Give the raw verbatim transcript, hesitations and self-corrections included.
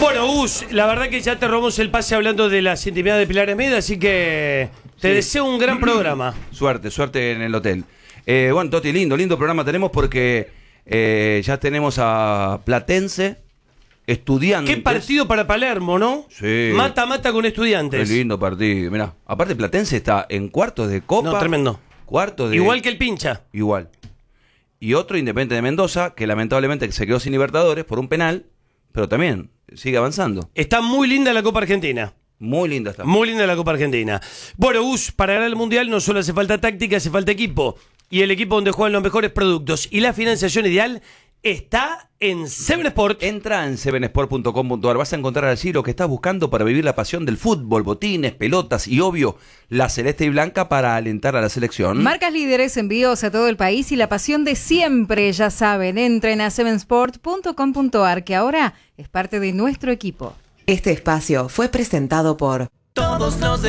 Bueno, Gus, la verdad que ya te robamos el pase hablando de las intimidades de Pilar Emedo, así que te Sí. deseo un gran programa. Suerte, suerte en el hotel. Eh, bueno, Toti, lindo, lindo programa tenemos porque eh, ya tenemos a Platense, Estudiantes. Qué partido para Palermo, ¿no? Sí. Mata, mata con Estudiantes. Qué lindo partido. Mirá, aparte Platense está en cuartos de Copa. No, tremendo. Cuartos de... Igual que el Pincha. Igual. Y otro Independiente de Mendoza, que lamentablemente se quedó sin Libertadores por un penal, pero también sigue avanzando. Está muy linda la Copa Argentina. Muy linda está. Muy linda la Copa Argentina. Bueno, Gus, para ganar el Mundial no solo hace falta táctica, hace falta equipo. Y el equipo donde juegan los mejores productos y la financiación ideal está en Seven Sport. Entra en seven sport punto com punto a r. Vas a encontrar allí lo que estás buscando para vivir la pasión del fútbol, botines, pelotas y, obvio, la celeste y blanca para alentar a la selección. Marcas líderes, envíos a todo el país y la pasión de siempre, ya saben. Entren a seven sport punto com punto a r, que ahora es parte de nuestro equipo. Este espacio fue presentado por Todos los